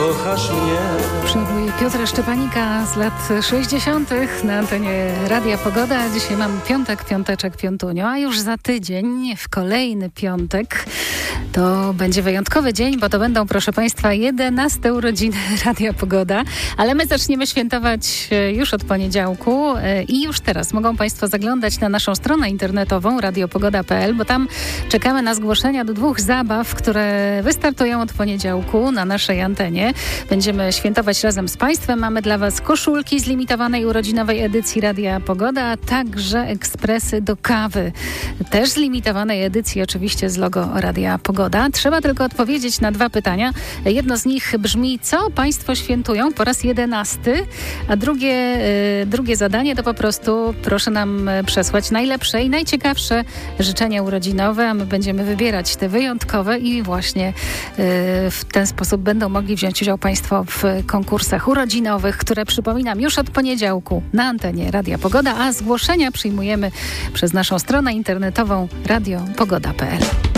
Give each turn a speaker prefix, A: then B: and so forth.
A: kochasz mnie.
B: Przebój Piotra Szczepanika z lat 60. na antenie Radia Pogoda. Dzisiaj mam piąteczek, piątunio, a już za tydzień, w kolejny piątek, to będzie wyjątkowy dzień, bo to będą, proszę Państwa, 11 urodziny Radia Pogoda, ale my zaczniemy świętować już od poniedziałku i już teraz mogą Państwo zaglądać na naszą stronę internetową radiopogoda.pl, bo tam czekamy na zgłoszenia do 2 zabaw, które wystartują od poniedziałku na naszej antenie. Będziemy świętować razem z Państwem. Mamy dla Was koszulki z limitowanej urodzinowej edycji Radia Pogoda, a także ekspresy do kawy. Też z limitowanej edycji, oczywiście z logo Radia Pogoda. Trzeba tylko odpowiedzieć na 2 pytania. Jedno z nich brzmi, co Państwo świętują po raz 11, a drugie zadanie to po prostu proszę nam przesłać najlepsze i najciekawsze życzenia urodzinowe, a my będziemy wybierać te wyjątkowe i właśnie w ten sposób będą mogli wziąć udział Państwo w konkursach urodzinowych, które, przypominam, już od poniedziałku na antenie Radia Pogoda, a zgłoszenia przyjmujemy przez naszą stronę internetową radiopogoda.pl.